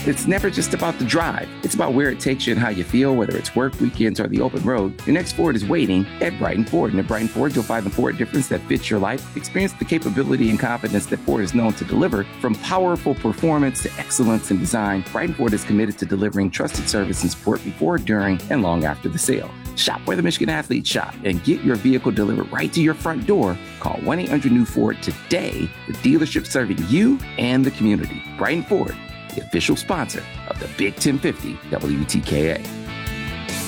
It's never just about the drive. It's about where it takes you and how you feel, whether it's work, weekends, or the open road. Your next Ford is waiting at Brighton Ford. And at Brighton Ford, you'll find the Ford difference that fits your life. Experience the capability and confidence that Ford is known to deliver. From powerful performance to excellence in design, Brighton Ford is committed to delivering trusted service and support before, during, and long after the sale. Shop where the Michigan athletes shop and get your vehicle delivered right to your front door. Call 1-800-NEW-FORD today. The dealership serving you and the community. Brighton Ford, the official sponsor of the Big 1050 WTKA.